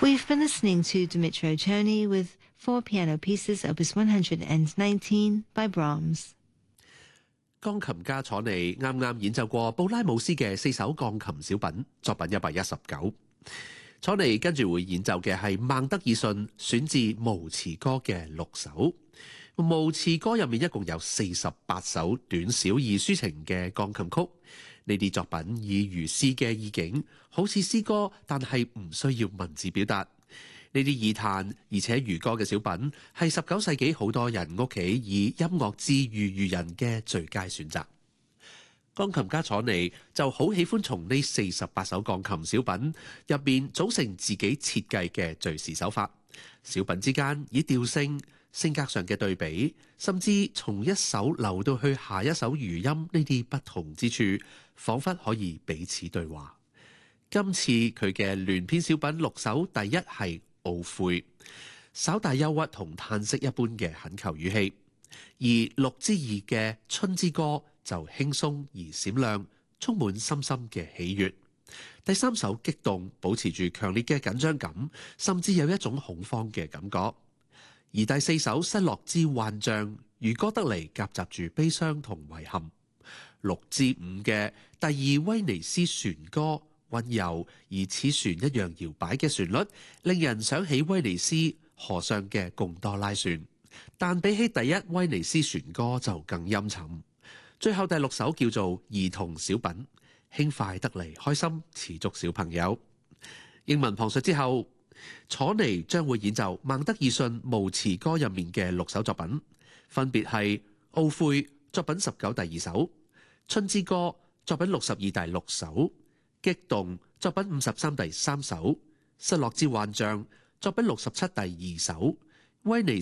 We've been listening to Dmitro Cherny with 4 piano pieces, Opus 119 by Brahms. 鋼琴家楚尼啱啱演奏過布拉姆斯嘅4首鋼琴小品，作品119。楚尼跟住會演奏嘅係孟德爾遜選自《無詞歌》嘅6首。《無詞歌》入面一共有48首短小而抒情嘅鋼琴曲。呢啲作品以如詩嘅意境，好似詩歌，但係唔需要文字表達。呢啲易彈而且如歌嘅小品，係19世紀好多人屋企以音樂治癒人嘅最佳選擇。鋼琴家楚尼就好喜歡從呢48首鋼琴小品入邊組成自己設計嘅敘事手法。小品之間以調性、性格上嘅對比，甚至從一首流到去下一首餘音呢啲不同之處，彷彿可以彼此對話。今次佢嘅聯編小品6首，第一係懊悔，稍帶憂鬱同嘆息一般嘅懇求語氣；而6之2嘅春之歌就輕鬆而閃亮，充滿深深嘅喜悅。第3首激動，保持住強烈嘅緊張感，甚至有一種恐慌嘅感覺。而第4首失落之幻象，如歌得嚟夾雜住悲傷同遺憾。6之5嘅第2威尼斯船歌，溫柔而似船一樣搖擺嘅旋律，令人想起威尼斯河上嘅貢多拉船，但比起第1威尼斯船歌就更陰沉。最後第6首叫做兒童小品，輕快得嚟開心，持續小朋友。英文旁述之後，楚尼將會演奏孟德爾遜無詞歌入面嘅6首作品，分別係懊悔作品19第2首，春之歌作品62第6首，激動作品53第3首，失落之幻象作品67第2首，威尼